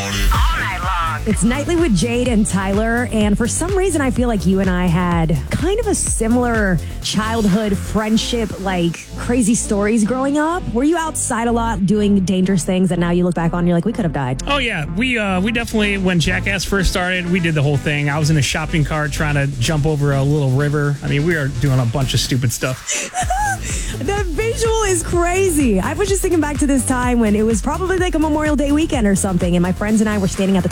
It's Nightly with Jade and Tyler, and for some reason I feel like you and I had kind of a similar childhood friendship, like crazy stories growing up. Were you outside a lot doing dangerous things that now you look back on and you're like, we could have died? Oh, yeah. We definitely, when Jackass first started, we did the whole thing. I was in a shopping cart trying to jump over a little river. I mean, we are doing a bunch of stupid stuff. The visual is crazy. I was just thinking back to this time when it was probably like a Memorial Day weekend or something, and my friends and I were standing at the